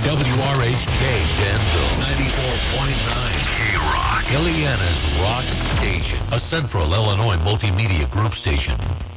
WRHK Danville, 94.9 K-Rock. Ileana's Rock Station, a Central Illinois multimedia group station.